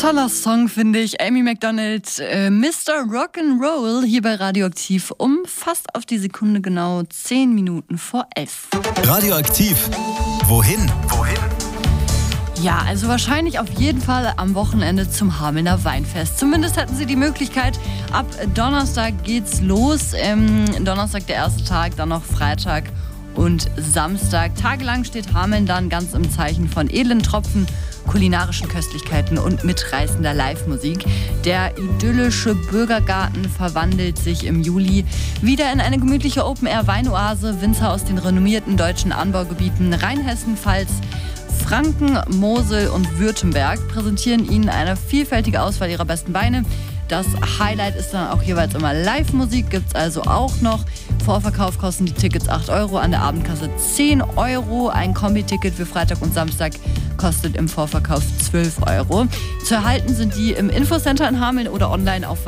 Toller Song, finde ich. Amy Macdonald, Mr. Rock'n'Roll, hier bei Radioaktiv um fast auf die Sekunde genau 10 Minuten vor 11. Radioaktiv. Wohin? Ja, also wahrscheinlich auf jeden Fall am Wochenende zum Hamelner Weinfest. Zumindest hatten sie die Möglichkeit. Ab Donnerstag geht's los. Donnerstag der erste Tag, dann noch Freitag und Samstag. Tagelang steht Hameln dann ganz im Zeichen von edlen Tropfen, kulinarischen Köstlichkeiten und mitreißender Live-Musik. Der idyllische Bürgergarten verwandelt sich im Juli wieder in eine gemütliche Open-Air-Weinoase. Winzer aus den renommierten deutschen Anbaugebieten Rheinhessen, Pfalz, Franken, Mosel und Württemberg präsentieren Ihnen eine vielfältige Auswahl ihrer besten Weine. Das Highlight ist dann auch jeweils immer Live-Musik, gibt es also auch noch. Vorverkauf kosten die Tickets 8 Euro, an der Abendkasse 10 Euro. Ein Kombi-Ticket für Freitag und Samstag kostet im Vorverkauf 12 Euro. Zu erhalten sind die im Infocenter in Hameln oder online auf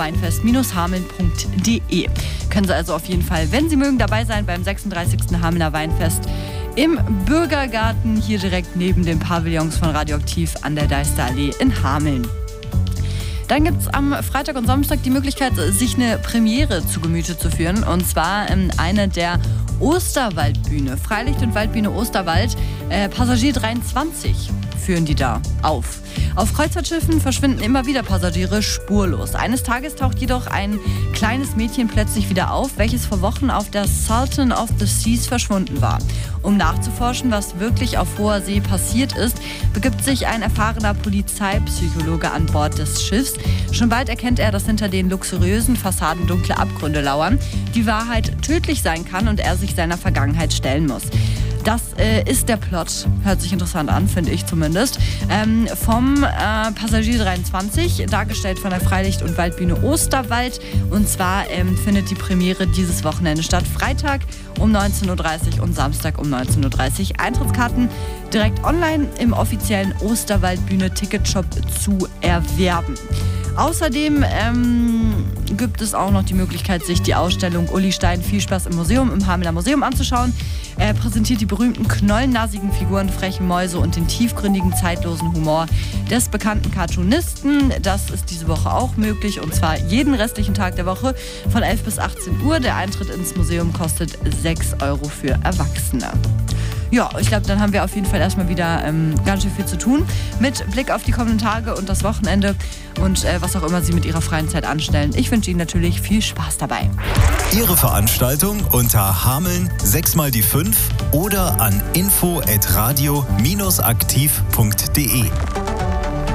weinfest-hameln.de. Können Sie also auf jeden Fall, wenn Sie mögen, dabei sein beim 36. Hamelner Weinfest im Bürgergarten, hier direkt neben den Pavillons von Radioaktiv an der Deisterallee in Hameln. Dann gibt es am Freitag und Samstag die Möglichkeit, sich eine Premiere zu Gemüte zu führen. Und zwar eine der Osterwaldbühne. Freilicht- und Waldbühne Osterwald. Passagier 23 führen die da auf. Auf Kreuzfahrtschiffen verschwinden immer wieder Passagiere spurlos. Eines Tages taucht jedoch ein kleines Mädchen plötzlich wieder auf, welches vor Wochen auf der Sultan of the Seas verschwunden war. Um nachzuforschen, was wirklich auf hoher See passiert ist, begibt sich ein erfahrener Polizeipsychologe an Bord des Schiffs. Schon bald erkennt er, dass hinter den luxuriösen Fassaden dunkle Abgründe lauern, die Wahrheit tödlich sein kann und er sich seiner Vergangenheit stellen muss. Das ist der Plot, hört sich interessant an, finde ich zumindest, vom Passagier 23, dargestellt von der Freilicht- und Waldbühne Osterwald. Und zwar findet die Premiere dieses Wochenende statt, Freitag um 19.30 Uhr und Samstag um 19.30 Uhr. Eintrittskarten direkt online im offiziellen Osterwaldbühne Ticketshop zu erwerben. Außerdem gibt es auch noch die Möglichkeit, sich die Ausstellung Uli Stein Viel Spaß im Museum im Hamelner Museum anzuschauen. Er präsentiert die berühmten knollennasigen Figuren, freche Mäuse und den tiefgründigen, zeitlosen Humor des bekannten Cartoonisten. Das ist diese Woche auch möglich, und zwar jeden restlichen Tag der Woche von 11 bis 18 Uhr. Der Eintritt ins Museum kostet 6 Euro für Erwachsene. Ja, ich glaube, dann haben wir auf jeden Fall erstmal wieder ganz schön viel zu tun mit Blick auf die kommenden Tage und das Wochenende und was auch immer Sie mit Ihrer freien Zeit anstellen. Ich wünsche Ihnen natürlich viel Spaß dabei. Ihre Veranstaltung unter Hameln 6x5 oder an info@radio-aktiv.de.